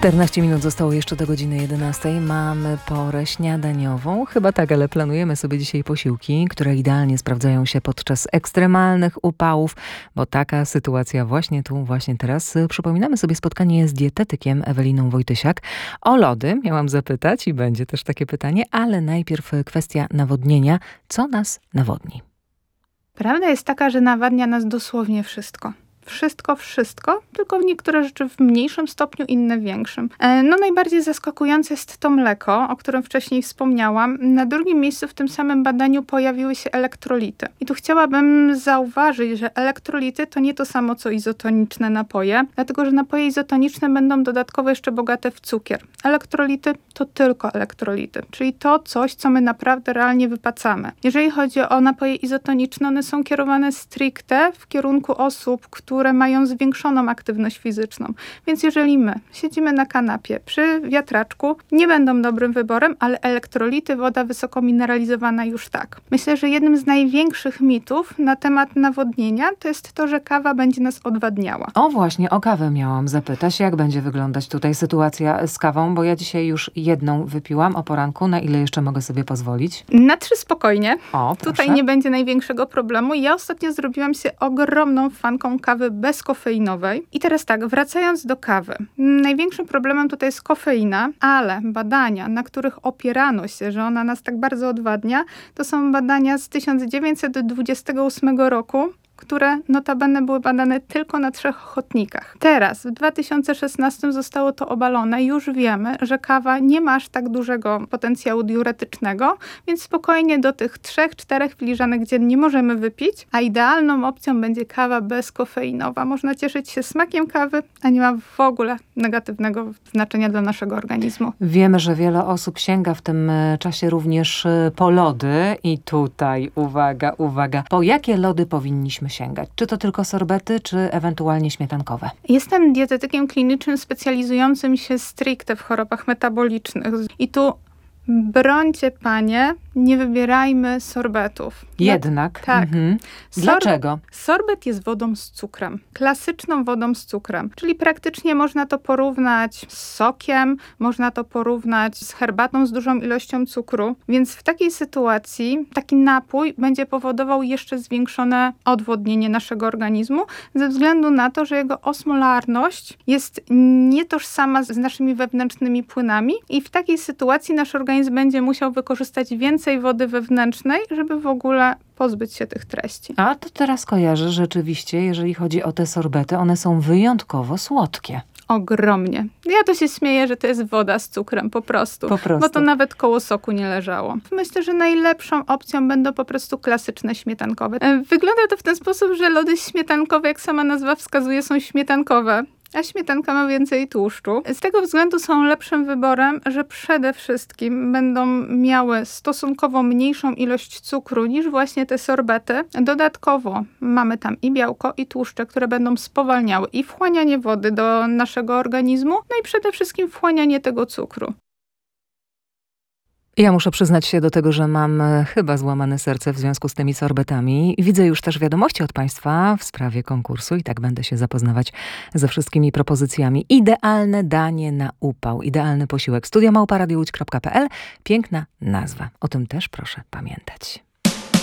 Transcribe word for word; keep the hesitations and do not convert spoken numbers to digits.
czternaście minut zostało jeszcze do godziny jedenastej. Mamy porę śniadaniową. Chyba tak, ale planujemy sobie dzisiaj posiłki, które idealnie sprawdzają się podczas ekstremalnych upałów, bo taka sytuacja właśnie tu, właśnie teraz. Przypominamy sobie spotkanie z dietetykiem Eweliną Wojtysiak. O lody miałam zapytać i będzie też takie pytanie, ale najpierw kwestia nawodnienia. Co nas nawodni? Prawda jest taka, że nawadnia nas dosłownie wszystko. Wszystko, wszystko, tylko niektóre rzeczy w mniejszym stopniu, inne w większym. No najbardziej zaskakujące jest to mleko, o którym wcześniej wspomniałam. Na drugim miejscu w tym samym badaniu pojawiły się elektrolity. I tu chciałabym zauważyć, że elektrolity to nie to samo co izotoniczne napoje, dlatego że napoje izotoniczne będą dodatkowo jeszcze bogate w cukier. Elektrolity to tylko elektrolity, czyli to coś, co my naprawdę realnie wypacamy. Jeżeli chodzi o napoje izotoniczne, one są kierowane stricte w kierunku osób, które które mają zwiększoną aktywność fizyczną. Więc jeżeli my siedzimy na kanapie przy wiatraczku, nie będą dobrym wyborem, ale elektrolity, woda wysoko mineralizowana już tak. Myślę, że jednym z największych mitów na temat nawodnienia to jest to, że kawa będzie nas odwadniała. O właśnie, o kawę miałam zapytać. Jak będzie wyglądać tutaj sytuacja z kawą? Bo ja dzisiaj już jedną wypiłam o poranku. Na ile jeszcze mogę sobie pozwolić? Na trzy spokojnie. O, tutaj nie będzie największego problemu. Ja ostatnio zrobiłam się ogromną fanką kawy bezkofeinowej. I teraz tak, wracając do kawy. Największym problemem tutaj jest kofeina, ale badania, na których opierano się, że ona nas tak bardzo odwadnia, to są badania z tysiąc dziewięćset dwudziestego ósmego roku, które notabene były badane tylko na trzech ochotnikach. Teraz, w dwa tysiące szesnastym zostało to obalone. Już wiemy, że kawa nie ma aż tak dużego potencjału diuretycznego, więc spokojnie do tych trzech, czterech filiżanek dziennie możemy wypić, a idealną opcją będzie kawa bezkofeinowa. Można cieszyć się smakiem kawy, a nie ma w ogóle negatywnego znaczenia dla naszego organizmu. Wiemy, że wiele osób sięga w tym czasie również po lody i tutaj, uwaga, uwaga, po jakie lody powinniśmy sięgać? Czy to tylko sorbety, czy ewentualnie śmietankowe? Jestem dietetykiem klinicznym specjalizującym się stricte w chorobach metabolicznych. I tu brońcie panie, nie wybierajmy sorbetów. Jednak? Tak. Mhm. Dlaczego? Sorbet jest wodą z cukrem. Klasyczną wodą z cukrem. Czyli praktycznie można to porównać z sokiem, można to porównać z herbatą z dużą ilością cukru. Więc w takiej sytuacji taki napój będzie powodował jeszcze zwiększone odwodnienie naszego organizmu ze względu na to, że jego osmolarność jest nietożsama z naszymi wewnętrznymi płynami i w takiej sytuacji nasz organizm będzie musiał wykorzystać więcej wody wewnętrznej, żeby w ogóle pozbyć się tych treści. A to teraz kojarzę rzeczywiście, jeżeli chodzi o te sorbety, one są wyjątkowo słodkie. Ogromnie. Ja to się śmieję, że to jest woda z cukrem po prostu. Po prostu. Bo to nawet koło soku nie leżało. Myślę, że najlepszą opcją będą po prostu klasyczne śmietankowe. Wygląda to w ten sposób, że lody śmietankowe, jak sama nazwa wskazuje, są śmietankowe. A śmietanka ma więcej tłuszczu. Z tego względu są lepszym wyborem, że przede wszystkim będą miały stosunkowo mniejszą ilość cukru niż właśnie te sorbety. Dodatkowo mamy tam i białko, i tłuszcze, które będą spowalniały i wchłanianie wody do naszego organizmu, no i przede wszystkim wchłanianie tego cukru. Ja muszę przyznać się do tego, że mam chyba złamane serce w związku z tymi sorbetami. Widzę już też wiadomości od Państwa w sprawie konkursu i tak będę się zapoznawać ze wszystkimi propozycjami. Idealne danie na upał, idealny posiłek. studia małpa radio łódź kropka p l. Piękna nazwa. O tym też proszę pamiętać.